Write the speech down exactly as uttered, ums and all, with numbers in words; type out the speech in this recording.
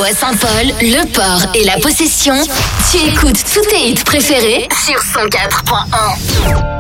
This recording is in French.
Saint-Paul, Le Port et La Possession, tu écoutes tous tes hits préférés sur cent quatre point un.